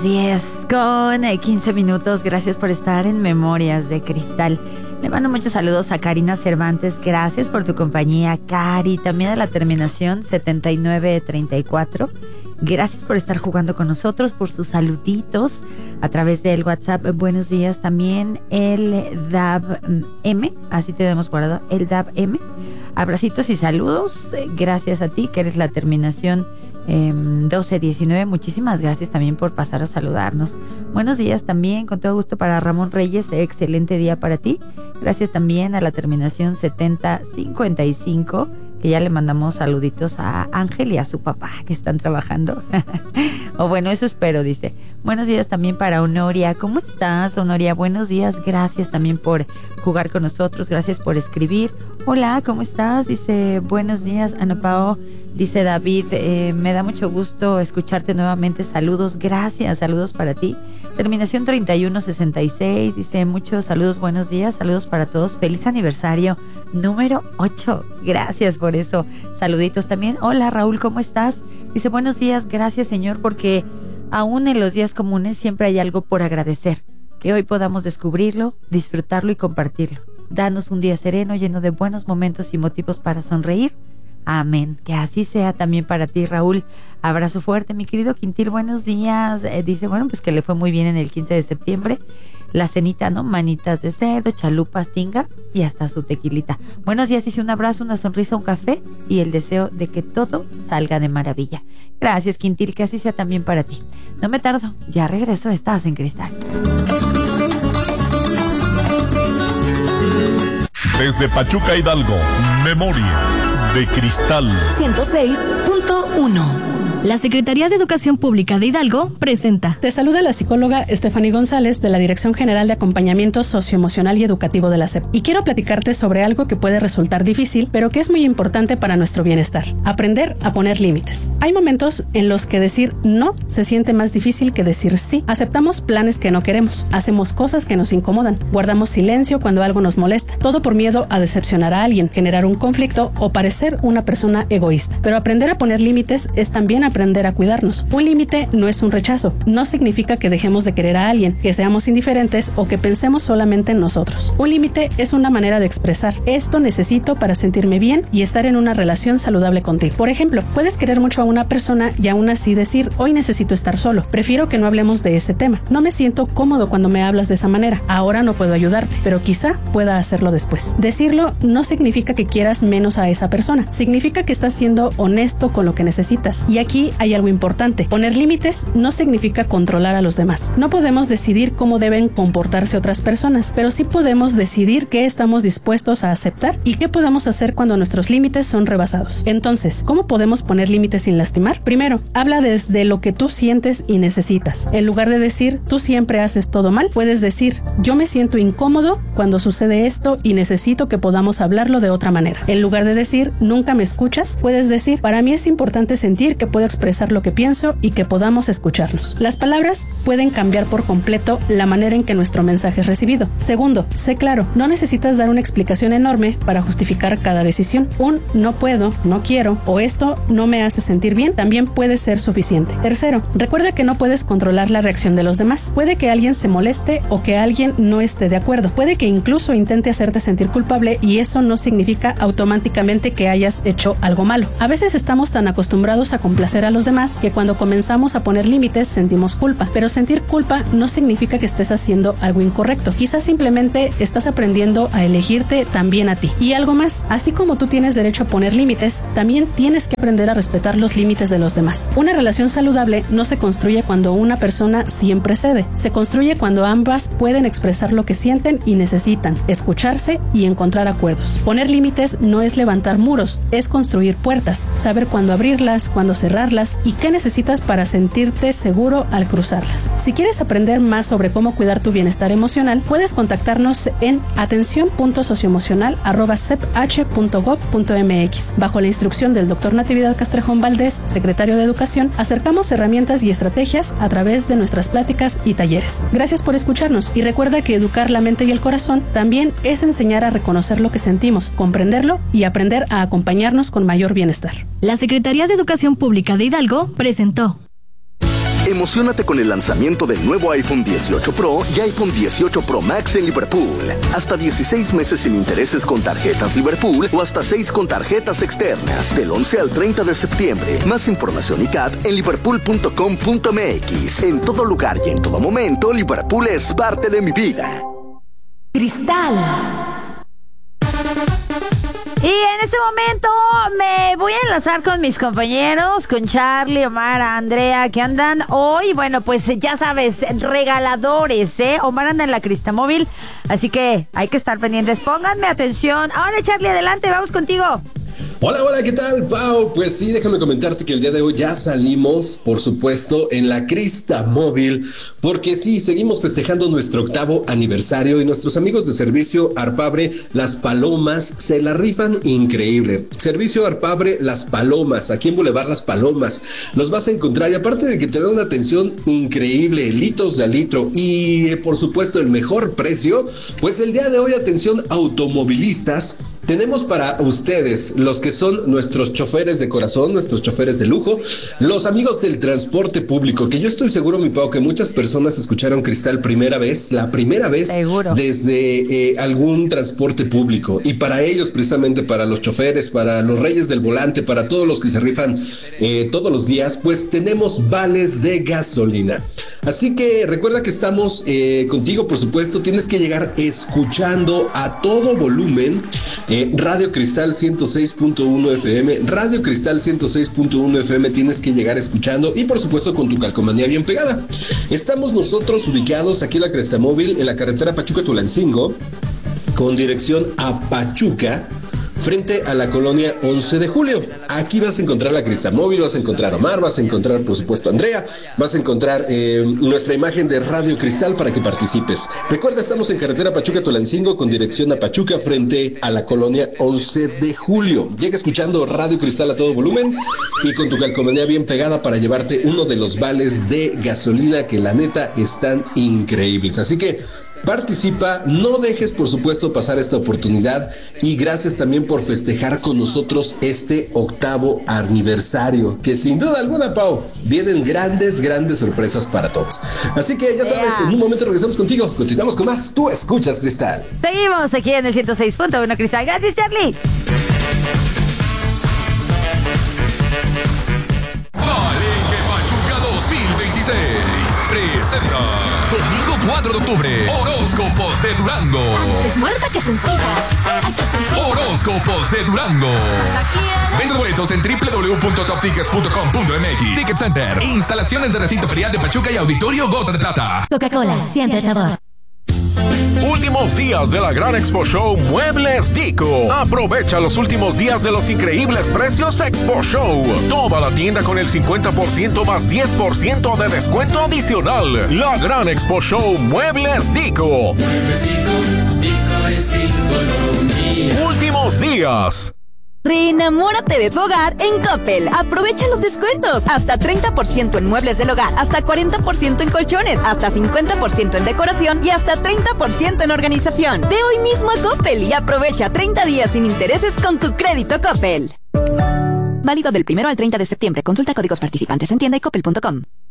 10 con 15 minutos. Gracias por estar en Memorias de Cristal. Le mando muchos saludos a Karina Cervantes. Gracias por tu compañía, Cari. También a la terminación 7934. Gracias por estar jugando con nosotros, por sus saluditos a través del WhatsApp. Buenos días también el DAB M, así te hemos guardado, el DAB M. Abracitos y saludos. Gracias a ti, que eres la terminación 1219. Muchísimas gracias también por pasar a saludarnos. Buenos días también, con todo gusto, para Ramón Reyes. Excelente día para ti. Gracias también a la terminación 7055, que ya le mandamos saluditos a Ángel y a su papá, que están trabajando. O bueno, eso espero, dice. Buenos días también para Honoria. ¿Cómo estás, Honoria? Buenos días. Gracias también por jugar con nosotros. Gracias por escribir. Hola, ¿cómo estás? Dice, buenos días, Ana Pao. Dice David, me da mucho gusto escucharte nuevamente. Saludos, gracias. Saludos para ti. Terminación 3166. Dice, muchos saludos, buenos días. Saludos para todos. Feliz aniversario número 8. Gracias por eso. Saluditos también. Hola, Raúl, ¿cómo estás? Dice, buenos días. Gracias, Señor, porque aún en los días comunes siempre hay algo por agradecer. Que hoy podamos descubrirlo, disfrutarlo y compartirlo. Danos un día sereno, lleno de buenos momentos y motivos para sonreír. Amén. Que así sea también para ti, Raúl. Abrazo fuerte, mi querido Quintil. Buenos días. Dice, bueno, pues que le fue muy bien en el 15 de septiembre. La cenita, ¿no? Manitas de cerdo, chalupas, tinga y hasta su tequilita. Buenos días. Dice, un abrazo, una sonrisa, un café y el deseo de que todo salga de maravilla. Gracias, Quintil. Que así sea también para ti. No me tardo. Ya regreso. Estás en Cristal. Desde Pachuca, Hidalgo, Memorias de Cristal 106.1. La Secretaría de Educación Pública de Hidalgo presenta. Te saluda la psicóloga Estefanía González de la Dirección General de Acompañamiento Socioemocional y Educativo de la SEP. Y quiero platicarte sobre algo que puede resultar difícil, pero que es muy importante para nuestro bienestar. Aprender a poner límites. Hay momentos en los que decir no se siente más difícil que decir sí. Aceptamos planes que no queremos. Hacemos cosas que nos incomodan. Guardamos silencio cuando algo nos molesta. Todo por miedo a decepcionar a alguien, generar un conflicto o parecer una persona egoísta. Pero aprender a poner límites es también aprender a cuidarnos. Un límite no es un rechazo. No significa que dejemos de querer a alguien, que seamos indiferentes o que pensemos solamente en nosotros. Un límite es una manera de expresar: esto necesito para sentirme bien y estar en una relación saludable contigo. Por ejemplo, puedes querer mucho a una persona y aún así decir: hoy necesito estar solo. Prefiero que no hablemos de ese tema. No me siento cómodo cuando me hablas de esa manera. Ahora no puedo ayudarte, pero quizá pueda hacerlo después. Decirlo no significa que quieras menos a esa persona. Significa que estás siendo honesto con lo que necesitas. Y aquí hay algo importante. Poner límites no significa controlar a los demás. No podemos decidir cómo deben comportarse otras personas, pero sí podemos decidir qué estamos dispuestos a aceptar y qué podemos hacer cuando nuestros límites son rebasados. Entonces, ¿cómo podemos poner límites sin lastimar? Primero, habla desde lo que tú sientes y necesitas. En lugar de decir, tú siempre haces todo mal, puedes decir, yo me siento incómodo cuando sucede esto y necesito que podamos hablarlo de otra manera. En lugar de decir, nunca me escuchas, puedes decir, para mí es importante sentir que puedo expresar lo que pienso y que podamos escucharnos. Las palabras pueden cambiar por completo la manera en que nuestro mensaje es recibido. Segundo, sé claro. No necesitas dar una explicación enorme para justificar cada decisión. Un no puedo, no quiero o esto no me hace sentir bien también puede ser suficiente. Tercero, recuerda que no puedes controlar la reacción de los demás. Puede que alguien se moleste o que alguien no esté de acuerdo. Puede que incluso intente hacerte sentir culpable y eso no significa automáticamente que hayas hecho algo malo. A veces estamos tan acostumbrados a complacer a los demás que cuando comenzamos a poner límites sentimos culpa, pero sentir culpa no significa que estés haciendo algo incorrecto. Quizás simplemente estás aprendiendo a elegirte también a ti. Y algo más, así como tú tienes derecho a poner límites, también tienes que aprender a respetar los límites de los demás. Una relación saludable no se construye cuando una persona siempre cede, se construye cuando ambas pueden expresar lo que sienten y necesitan, escucharse y encontrar acuerdos. Poner límites no es levantar muros, es construir puertas, saber cuándo abrirlas, cuándo cerrarlas y qué necesitas para sentirte seguro al cruzarlas. Si quieres aprender más sobre cómo cuidar tu bienestar emocional, puedes contactarnos en atención.socioemocional@seph.gov.mx. Bajo la instrucción del Dr. Natividad Castrejón Valdés, secretario de Educación, acercamos herramientas y estrategias a través de nuestras pláticas y talleres. Gracias por escucharnos y recuerda que educar la mente y el corazón también es enseñar a reconocer lo que sentimos, comprenderlo y aprender a acompañarnos con mayor bienestar. La Secretaría de Educación Pública de Hidalgo presentó Emociónate con el lanzamiento del nuevo iPhone 18 Pro y iPhone 18 Pro Max en Liverpool. Hasta 16 meses sin intereses con tarjetas Liverpool o hasta 6 con tarjetas externas. Del 11 al 30 de septiembre. Más información y CAT en liverpool.com.mx. En todo lugar y en todo momento, Liverpool es parte de mi vida. Cristal. Y en este momento me voy a enlazar con mis compañeros, con Charlie, Omar, Andrea, que andan hoy, bueno, pues ya sabes, regaladores, ¿eh? Omar anda en la Cristamóvil, así que hay que estar pendientes. Pónganme atención. Ahora, Charlie, adelante, vamos contigo. Hola, ¿qué tal, Pau? Pues sí, déjame comentarte que el día de hoy ya salimos, por supuesto, en la Cristamóvil, porque sí, seguimos festejando nuestro 8º aniversario y nuestros amigos de Servicio Arpabre Las Palomas se la rifan increíble. Servicio Arpabre Las Palomas, aquí en Boulevard Las Palomas, los vas a encontrar y aparte de que te da una atención increíble, litros de a litro y, por supuesto, el mejor precio, pues el día de hoy, atención automovilistas, tenemos para ustedes, los que son nuestros choferes de corazón, nuestros choferes de lujo, los amigos del transporte público, que yo estoy seguro, mi Pau, que muchas personas escucharon Cristal la primera vez seguro, desde algún transporte público. Y para ellos, precisamente para los choferes, para los reyes del volante, para todos los que se rifan todos los días, pues tenemos vales de gasolina. Así que recuerda que estamos contigo, por supuesto, tienes que llegar escuchando a todo volumen Radio Cristal 106.1 FM, Radio Cristal 106.1 FM tienes que llegar escuchando y por supuesto con tu calcomanía bien pegada. Estamos nosotros ubicados aquí en la Cristamóvil, en la carretera Pachuca-Tulancingo, con dirección a Pachuca, frente a la colonia 11 de julio. Aquí vas a encontrar la Cristamóvil, vas a encontrar a Omar, vas a encontrar, por supuesto, a Andrea, vas a encontrar nuestra imagen de Radio Cristal para que participes. Recuerda, estamos en carretera Pachuca-Tulancingo con dirección a Pachuca, frente a la colonia 11 de julio. Llega escuchando Radio Cristal a todo volumen y con tu calcomanía bien pegada para llevarte uno de los vales de gasolina que la neta están increíbles. Así que participa, no dejes por supuesto pasar esta oportunidad y gracias también por festejar con nosotros este 8º aniversario, que sin duda alguna, Pau, vienen grandes sorpresas para todos. Así que ya sabes, en un momento regresamos contigo, continuamos con más, tú escuchas Cristal. Seguimos aquí en el 106.1 Cristal, gracias Charlie. Palenque Pachuca 2026 presenta domingo 4 de octubre, Horóscopos de Durango. Es muerta que sencilla. Horóscopos de Durango. Venta boletos en www.toptickets.com.mx. Ticket Center, instalaciones de recinto ferial de Pachuca y Auditorio Gota de Plata. Coca-Cola, siente el sabor. Últimos días de la Gran Expo Show Muebles Dico. Aprovecha los últimos días de los increíbles precios Expo Show. Toda la tienda con el 50% más 10% de descuento adicional. La Gran Expo Show Muebles Dico. Muebles Dico es Dico. Últimos días. Reenamórate de tu hogar en Coppel. Aprovecha los descuentos. Hasta 30% en muebles del hogar, hasta 40% en colchones, hasta 50% en decoración y hasta 30% en organización. Ve hoy mismo a Coppel y aprovecha 30 días sin intereses con tu crédito Coppel. Válido del 1 al 30 de septiembre. Consulta códigos participantes en tienda y coppel.com.